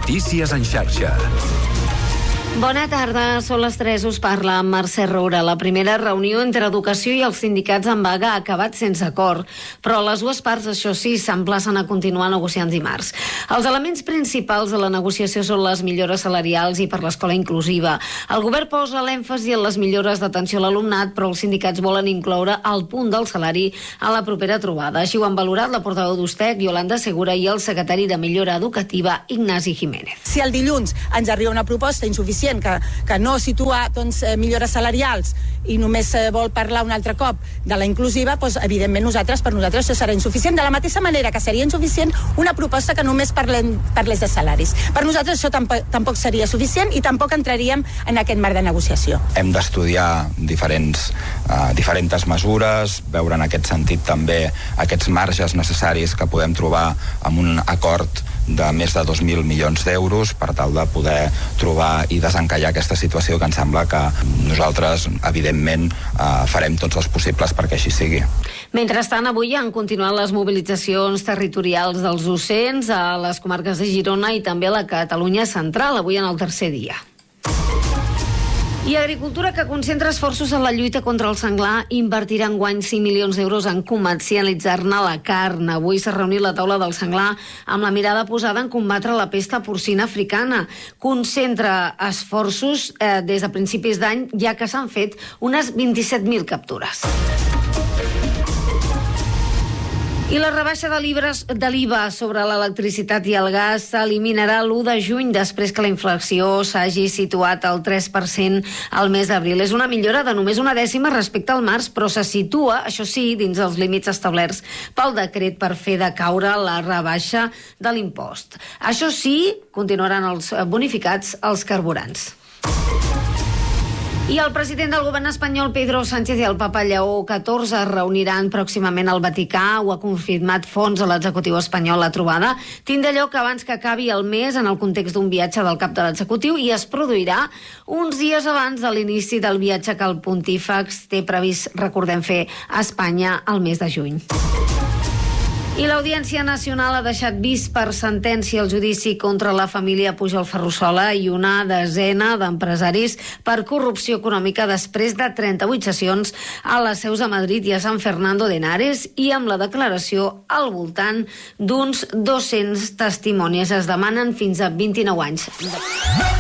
Notícies en xarxa. Bona tarda, són les 3, us parla Mercè Roura. La primera reunió entre Educació i els sindicats en vaga ha acabat sense acord, però les dues parts, això sí, s'emplacen a continuar negociant dimarts. Els elements principals de la negociació són les millores salarials i per l'escola inclusiva. El govern posa l'èmfasi en les millores d'atenció a l'alumnat, però els sindicats volen incloure el punt del salari a la propera trobada. Així ho han valorat la portaveu d'Ustec, Yolanda Segura, i el secretari de Millora Educativa, Ignasi Jiménez. Si el dilluns ens arriba una proposta insuficient que no situa millores salarials i només vol parlar un altre cop de la inclusiva, doncs, evidentment per nosaltres això serà insuficient, de la mateixa manera que seria insuficient una proposta que només parlés de salaris. Per nosaltres això tampoc seria suficient i tampoc entraríem en aquest marc de negociació. Hem d'estudiar diferents mesures, veure en aquest sentit també aquests marges necessaris que podem trobar amb un acord de més de 2.000 milions d'euros per tal de poder trobar i desencallar aquesta situació que ens sembla que nosaltres, evidentment, farem tots els possibles perquè així sigui. Mentrestant, avui han continuat les mobilitzacions territorials dels docents a les comarques de Girona i també a la Catalunya central, avui en el tercer dia. I Agricultura, que concentra esforços en la lluita contra el senglar, invertirà enguany 5 milions d'euros en comercialitzar-ne la carn. Avui s'ha reunit la taula del senglar amb la mirada posada en combatre la pesta porcina africana. Concentra esforços des de principis d'any, ja que s'han fet unes 27.000 captures. I la rebaixa de l'IVA sobre l'electricitat i el gas s'eliminarà l'1 de juny després que la inflació s'hagi situat al 3% al mes d'abril. És una millora de només una dècima respecte al març, però se situa, això sí, dins els límits establerts pel decret per fer decaure la rebaixa de l'impost. Això sí, continuaran els bonificats als carburants. I el president del govern espanyol, Pedro Sánchez, i el papa Lleó XIV es reuniran pròximament al Vaticà. Ho ha confirmat fonts a l'executiu espanyol. La trobada tindrà lloc abans que acabi el mes en el context d'un viatge del cap de l'executiu i es produirà uns dies abans de l'inici del viatge que el pontífex té previst, recordem, fer a Espanya el mes de juny. I l'Audiència Nacional ha deixat vist per sentència el judici contra la família Pujol Ferrusola i una desena d'empresaris per corrupció econòmica després de 38 sessions a les seus a Madrid i a San Fernando de Henares i amb la declaració al voltant d'uns 200 testimonis. Es demanen fins a 29 anys.